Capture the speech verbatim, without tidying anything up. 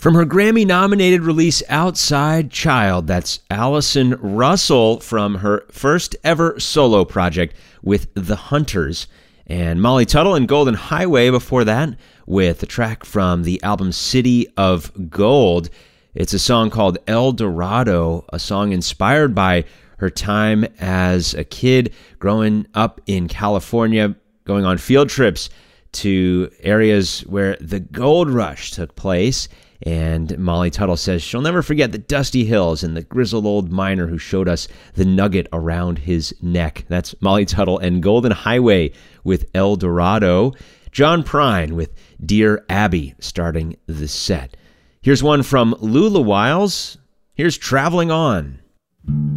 From her Grammy-nominated release Outside Child, that's Allison Russell from her first ever solo project with The Hunters. And Molly Tuttle and Golden Highway before that with a track from the album City of Gold. It's a song called El Dorado, a song inspired by her time as a kid growing up in California, going on field trips to areas where the gold rush took place. And Molly Tuttle says she'll never forget the dusty hills and the grizzled old miner who showed us the nugget around his neck. That's Molly Tuttle and Golden Highway with El Dorado. John Prine with Dear Abby starting the set. Here's one from Lula Wiles. Here's Traveling On.